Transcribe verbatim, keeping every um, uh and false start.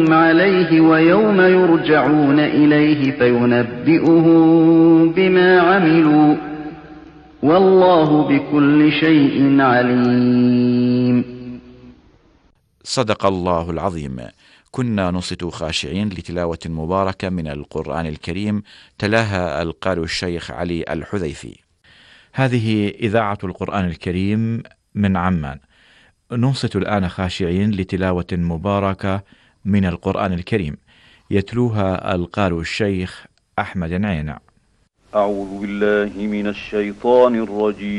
عليه ويوم يرجعون إليه فينبئهم بما عملوا والله بكل شيء عليم. صدق الله العظيم. كنا نصت خاشعين لتلاوة مباركة من القرآن الكريم تلاها القارئ الشيخ علي الحذيفي. هذه إذاعة القرآن الكريم من عمان. ننصت الآن خاشعين لتلاوة مباركة من القرآن الكريم يتلوها القارئ الشيخ أحمد عينة. أعوذ بالله من الشيطان الرجيم.